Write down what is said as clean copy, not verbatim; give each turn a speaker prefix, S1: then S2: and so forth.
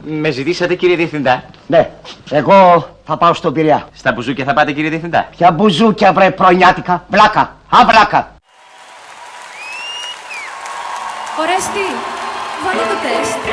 S1: Με ζητήσατε, κύριε Διευθυντά?
S2: Ναι, εγώ θα πάω στον Πειραιά.
S1: Στα μπουζούκια θα πάτε, κύριε Διευθυντά?
S2: Ποια μπουζούκια, βρε προνιάτικα, βλάκα, αυλάκα.
S3: Ορέστη, βάλε το τεστ.